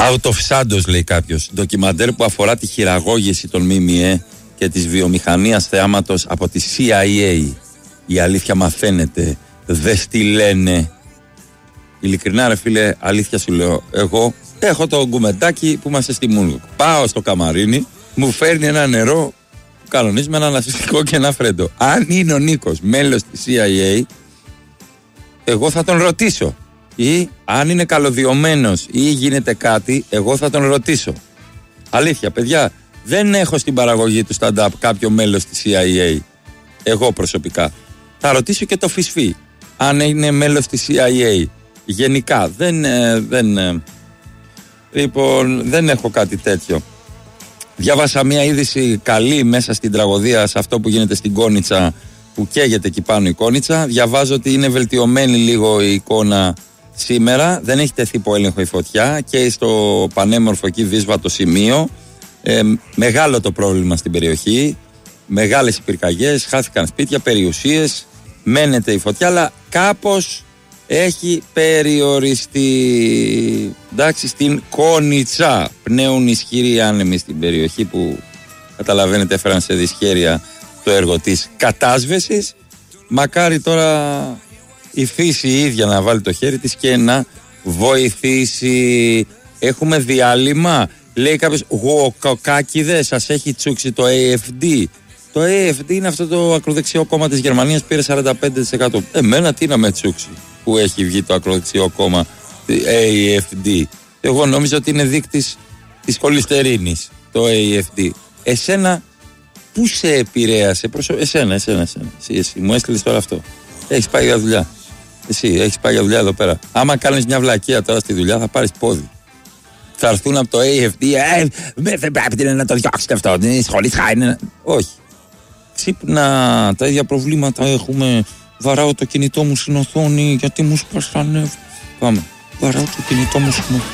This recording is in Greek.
Out of Shadows, λέει κάποιος. Ντοκιμαντέρ που αφορά τη χειραγώγηση των ΜΜΕ και της βιομηχανίας θεάματος από τη CIA. Η αλήθεια μαθαίνεται. Δες τι λένε. Ειλικρινά, ρε φίλε, αλήθεια σου λέω. Εγώ έχω το γκουμεντάκι που είμαστε στη Μούλγο. Πάω στο καμαρίνι, μου φέρνει ένα νερό που κανονίζει με ένα ανασυστικό και ένα φρέντο. Αν είναι ο Νίκος μέλος της CIA, εγώ θα τον ρωτήσω. Ή αν είναι καλωδιωμένος ή γίνεται κάτι, εγώ θα τον ρωτήσω. Αλήθεια, παιδιά, δεν έχω στην παραγωγή του stand-up κάποιο μέλος της CIA. Εγώ προσωπικά. Θα ρωτήσω και το Φυσφή, αν είναι μέλος της CIA. Γενικά, λοιπόν, δεν έχω κάτι τέτοιο. Διάβασα μια είδηση καλή μέσα στην τραγωδία, σε αυτό που γίνεται στην Κόνιτσα, που καίγεται εκεί πάνω η Κόνιτσα. Διαβάζω ότι είναι βελτιωμένη λίγο η εικόνα σήμερα. Δεν έχει τεθεί υπό έλεγχο η φωτιά και στο πανέμορφο εκεί δύσβατο σημείο. Μεγάλο το πρόβλημα στην περιοχή. Μεγάλες οι πυρκαγιές, χάθηκαν σπίτια, περιουσίες. Μένεται η φωτιά, αλλά κάπως έχει περιοριστεί. Εντάξει, στην Κόνιτσα πνέουν ισχυροί άνεμοι στην περιοχή που καταλαβαίνετε έφεραν σε δυσχέρεια το έργο της κατάσβεσης. Μακάρι τώρα η φύση η ίδια να βάλει το χέρι της και να βοηθήσει. Έχουμε διάλειμμα. Λέει κάποιος, γουοκοκάκιδες, σας έχει τσούξει το AFD. Το AFD είναι αυτό το ακροδεξιό κόμμα της Γερμανίας, πήρε 45%. Εμένα τι να με τσούξει που έχει βγει το ακροδεξιό κόμμα AFD. Εγώ νόμιζα ότι είναι δείκτης της χολυστερίνης το AFD. Εσένα πού σε επηρέασε? Εσένα. Εσύ μου έστειλες τώρα αυτό. Έχεις πάει για δουλειά. Εσύ έχεις πάει για δουλειά εδώ πέρα. Άμα κάνεις μια βλακεία τώρα στη δουλειά, θα πάρεις πόδι. Θα έρθουν από το AFD. Δεν πρέπει να το διώξετε αυτό. Είναι σχολικά. Όχι. Ξύπνα, τα ίδια προβλήματα έχουμε. Βαράω το κινητό μου στην οθόνη γιατί μου σπάσανε. Πάμε. Βαράω το κινητό μου στην οθόνη.